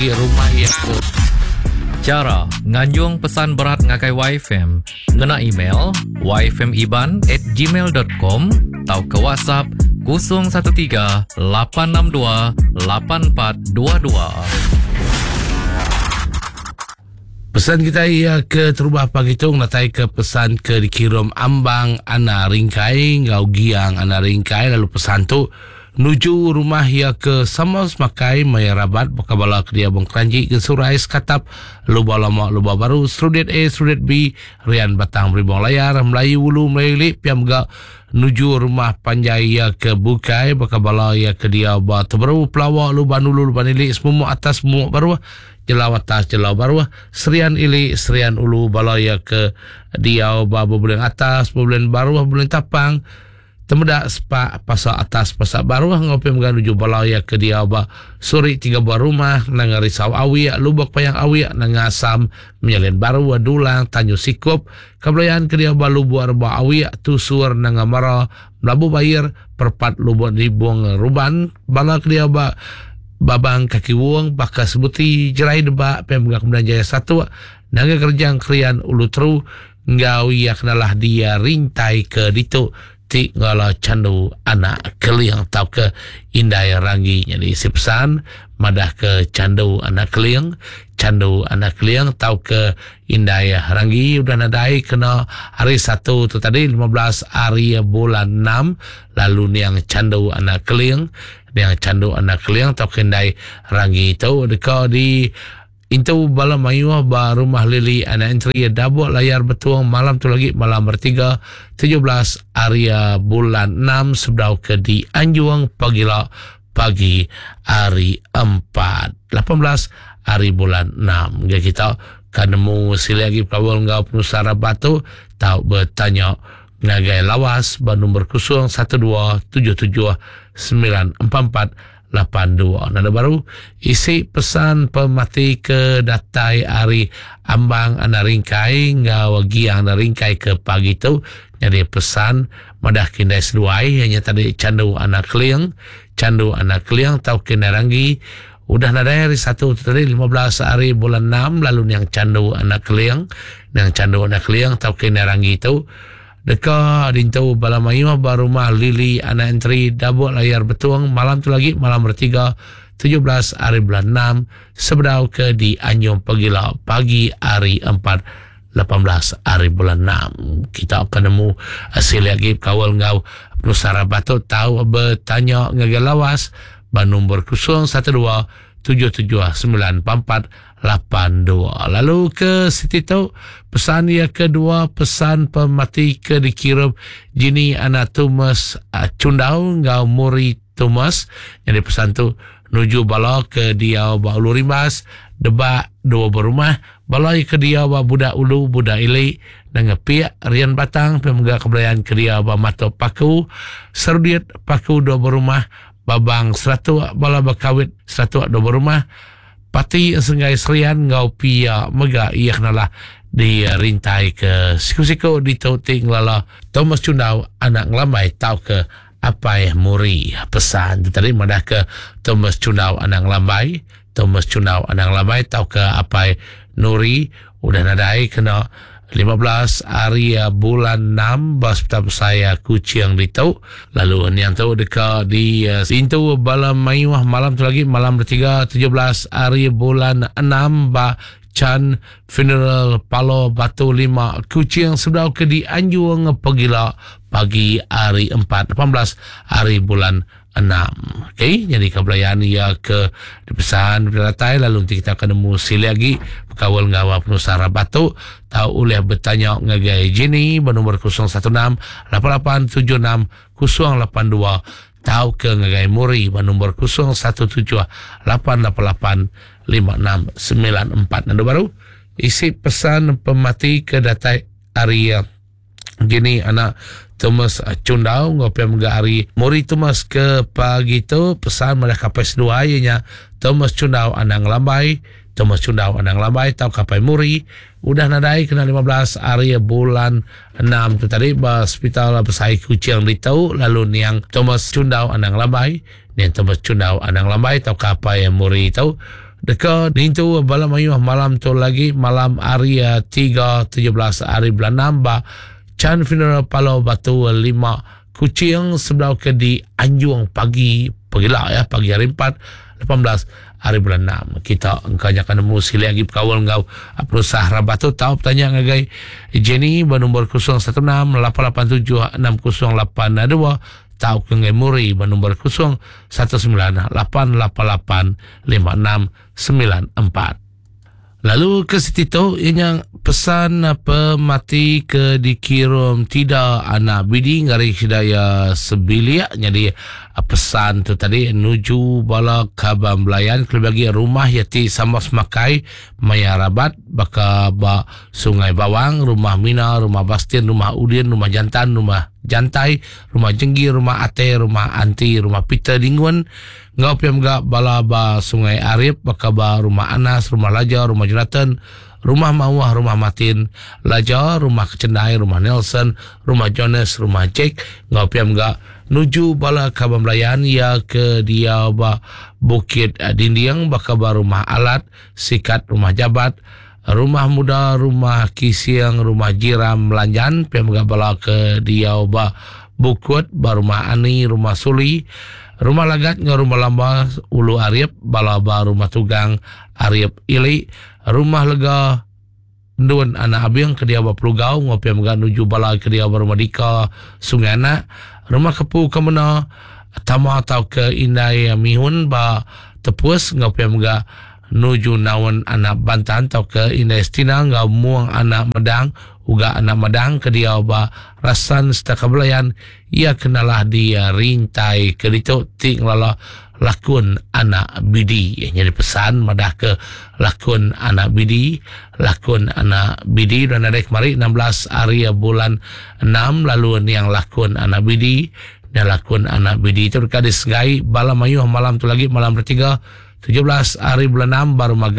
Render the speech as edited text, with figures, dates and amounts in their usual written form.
rumah itu. Cara nganjung pesan berat ngagai YFM, ngena email yfmiban@gmail.com atau ke WhatsApp 013-862-8422. Pesan kita ia ke terubah pagitung natai ke pesan ke dikirim ambang ana ringkai ngau giang ana ringkai lalu pesan tu nuju rumah ia ke sama semakai maya rabat bakabala ke dia bong kranji ke surai skatap luba lama luba baru Strudet A Strudet B Rian Batang Beribong Layar Melayu Ulu Melayu Lip Piamga nuju rumah panjai ia ke Bukai bakabala ia ke dia ba terbaru pelawak luba nulu luba nilik semua atas semua baru Jelau atas jelau baru Serian Ili Serian Ulu balaya ke dia ba bulan atas bulan baru bulan tapang temedak sepak pasal atas pasal baru ngopi menuju balaya ke dia ba suri 3 buah rumah nang risau awi lubak payang awi nang asam menyalin baru dulang tanyu sikup kabelayan ke dia ba lubak ba awi tusur nang mara labu bayar perpat lubak ribung ruban bala ke dia ba babang kaki wong bakas buti jerai deba pemgak Jaya 1 naga kerjang krian ulu teru ngau ia kenalah dia rintai ke ditu ti ngala candu anak keliang tau ke indai rangi jadi isi pesan madah ke candu anak keliang tau ke indai rangi udah nadai kena hari 1 tu tadi 15 hari bulan 6 lalu ni yang candu anak keliang tau ke indai rangi tu dekat di Intu bala mayuah ba rumah Lili anak entry dabuk layar betuang malam tu lagi malam bertiga 17 hari bulan 6 sebdau ke di Anjuang pagi hari 4 18 hari bulan 6 kita kan nemu sila lagi pawal ngau penusara batu tau bertanya ngagai lawas ba nombor 0127794482 nada baru isi pesan pemati ke datai hari ambang ana ringkai ngau giang ana ringkai ke pagi tu jadi pesan madah kindai seduai hanya tadi candu anak keliang tau kena rangi udah nada hari 1 tadi 15 hari bulan 6 lalu yang candu anak keliang tau kena rangi tu dekat dintu balamayu baru rumah Lili anak entry dabuk layar betuang malam tu lagi malam bertiga 17 hari bulan 6 sebedau ke di Anjung pagi hari 4 18 hari bulan 6 kita akan nemu hasil lagi kawal ngau penusara batu tahu bertanya ngagalawas ba nombor 012779482 lalu ke Siti tu pesan ia kedua pesan pemati ke dikirim jini anak Thomas Cundau ngau muri Thomas jadi pesan tu nuju bala ke dia ba ulu rimas deba 2 berumah bala ke dia ba budak ulu budak ili dengan pihak Rian Batang pemegah kebelayan ke dia ba mato paku Serdiat paku 2 berumah babang 100 bala bakawit 100 2 berumah Pati sengai serian ngau pia mega ia kenalah di rintai ke siku-siku di tauting lala Thomas Cundau anak ngelambai tau ke apa muri pesan tadi madah ke Thomas Cundau anak ngelambai tau ke apa nuri udah nadai kena 15 hari bulan 6 bas petap saya kucing di tau lalu yang tahu dekat di Intu balam mayuah malam tu lagi malam bertiga 17 hari bulan 6 ba Chan Funeral Palo Batu 5 kucing sebelum ke di Anjuang pagi hari 4 18 hari bulan 6. Okey, jadi kebelayaan ia ke dipesan beratai lalu nanti kita akan nemu sili lagi kawal ngawa penusara batu tahu oleh bertanya ngagai jini bernomor 0167876 tahu ke ngagai muri bernomor 0178885694 nado baru isi pesan pemati ke datai area gini anak Thomas Cundau ngopi menggari muri Thomas ke pagi tu pesan mereka kapais dua ianya Thomas Cundau anang lambai tau kapai muri udah nadai kena 15 hari bulan 6 tu tadi ba hospital besai kucing di tau lalu niang Thomas Cundau anang lambai tau kapai muri tau Dekat nintu bala mayuh malam tu lagi malam hari 3 17 hari bulan 6 ba Chan Funeral Palau Batu 5 Kucing sebelah ke di Anjung pagi hari 4 18 hari bulan 6 kita engkanya akan nemu sila lagi kawal ngau perusaha Rabatu tahu tanya ngagai Jenny bernombor 016 887 6082 tahu ke Muri bernombor 0198885694. Lalu ke situ yang pesan pemati ke dikirim tidak anak bidi ngari hidayah sebilia jadi pesan tu tadi nuju bala kabam belayan kelebagi rumah yati sama semakai maya rabat baka ba Sungai Bawang, rumah Mina, rumah Bastin, rumah Udin, rumah Jantan, rumah Jantai, rumah Jenggi, rumah Ate, rumah Anti, rumah Peter Dingwan ngau piam ga bala ba Sungai Arif baka ba rumah Anas, rumah Lajar, rumah Jonathan, rumah Mawah, rumah Matin Lajar, rumah Kecendai, rumah Nelson, rumah Jonas, rumah Jack ngau piam ga nuju bala kabam layan ya ke dia ba Bukit Dindiang baka ba rumah Alat, Sikat, rumah Jabat, rumah Muda, rumah Kisiang, rumah Jiram Melanjan piam ga bala ke dia ba Bukut ba rumah Ani, rumah Suli, rumah Lagat ngau rumah Lamba Ulu Arif bala ba rumah Tugang Arif Ili, rumah Lega Ndun anak Abiang ke dia ba Pelugau ngau piam ga nuju bala ke dia ba rumah Dika Sungai Anak, rumah Kepu Kemena Tama atau ke Indai Mihun ba Tepus ngau piam ga nuju nawan anak Bantan atau ke Indai Stina ngau muang anak Medang uga anak Medang ke dia ba Rasan Setakabelayan ia kenalah dia rintai ke ditu ting lala lakun anak bidi jadi pesan madah ke lakun anak bidi dan ada kemari 16 hari bulan 6 lalu yang lakun anak bidi dan lakun anak bidi itu dekat di Segai bala mayuh malam tu lagi malam 3 17 hari bulan 6 baru